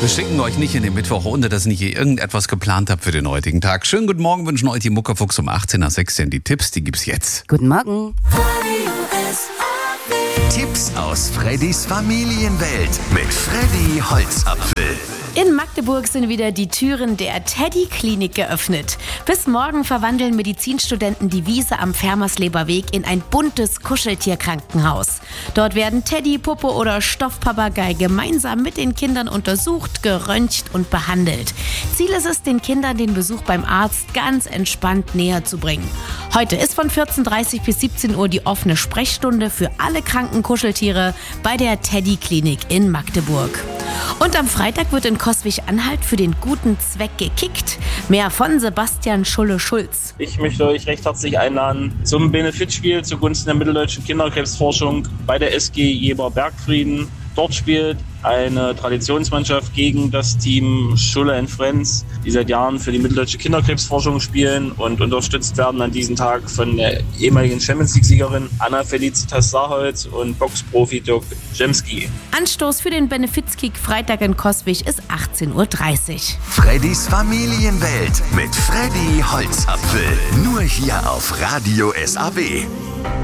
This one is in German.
Wir schicken euch nicht in den Mittwoch, ohne dass nicht ihr irgendetwas geplant habt für den heutigen Tag. Schönen guten Morgen, wünschen euch die Muckerfuchs um 18:16 Uhr. Die Tipps, die gibt's jetzt. Guten Morgen. Tipps aus Freddys Familienwelt mit Freddy Holzapfel. In Magdeburg sind wieder die Türen der Teddy-Klinik geöffnet. Bis morgen verwandeln Medizinstudenten die Wiese am Fermersleberweg in ein buntes Kuscheltierkrankenhaus. Dort werden Teddy, Puppe oder Stoffpapagei gemeinsam mit den Kindern untersucht, geröntgt und behandelt. Ziel ist es, den Kindern den Besuch beim Arzt ganz entspannt näher zu bringen. Heute ist von 14:30 bis 17 Uhr die offene Sprechstunde für alle kranken Kuscheltiere bei der Teddy-Klinik in Magdeburg. Und am Freitag wird in Coswig-Anhalt für den guten Zweck gekickt. Mehr von Sebastian Schulle-Schulz. Ich möchte euch recht herzlich einladen zum Benefitspiel zugunsten der mitteldeutschen Kinderkrebsforschung bei der SG Jeber Bergfrieden. Dort spielt eine Traditionsmannschaft gegen das Team Schulle & Friends, die seit Jahren für die mitteldeutsche Kinderkrebsforschung spielen und unterstützt werden an diesem Tag von der ehemaligen Champions-League-Siegerin Anna Felicitas Saarholz und Boxprofi Dirk Jemski. Anstoß für den Benefizkick Freitag in Coswig ist 18:30 Uhr. Freddys Familienwelt mit Freddy Holzapfel. Nur hier auf Radio SAW.